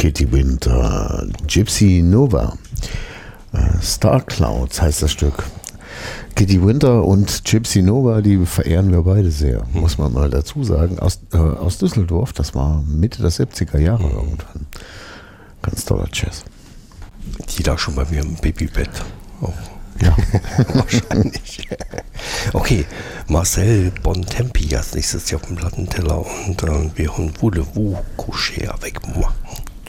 Kitty Winter, Gypsy Nova, Star Clouds heißt das Stück. Kitty Winter und Gypsy Nova, die verehren wir beide sehr, muss man mal dazu sagen. Aus Düsseldorf, das war Mitte der 70er Jahre irgendwann. Ganz toller Jazz. Die lag schon bei mir im Babybett. Oh. Ja, wahrscheinlich. Okay, Marcel Bontempi als nächstes hier auf dem Plattenteller und wir haben Voulez-vous coucher avec moi.